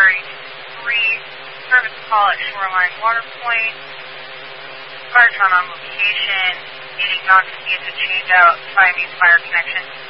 service call at Shoreline Water Point. Firetron on location, needing not to see it to change out 5 fire connection.